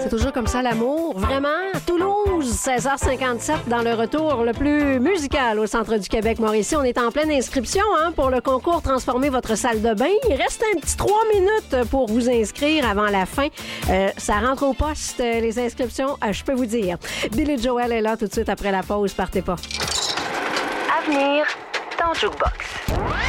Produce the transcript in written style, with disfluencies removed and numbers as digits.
C'est toujours comme ça l'amour. Vraiment, Toulouse, 16h57 dans le retour le plus musical au centre du Québec. Mauricie, on est en pleine inscription pour le concours Transformer votre salle de bain. Il reste un petit 3 minutes pour vous inscrire avant la fin. Ça rentre au poste, les inscriptions, je peux vous dire. Billy Joel est là tout de suite après la pause. Partez pas. Avenir dans Jukebox.